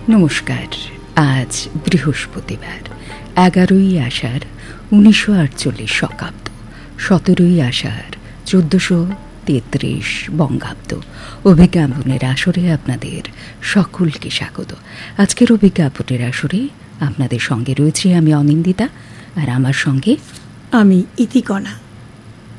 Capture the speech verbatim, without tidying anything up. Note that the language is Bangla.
নমস্কার। আজ বৃহস্পতিবার, এগারোই আষাঢ় উনিশশো আটচল্লিশ শকাব্দ, সতেরোই আষাঢ় চোদ্দশো তেত্রিশ বঙ্গাব্দ। অভিজ্ঞাপনের আসরে আপনাদের সকলকে স্বাগত। আজকের অভিজ্ঞাপনের আসরে আপনাদের সঙ্গে রয়েছে আমি অনিন্দিতা, আর আমার সঙ্গে আমি ইতিকণা।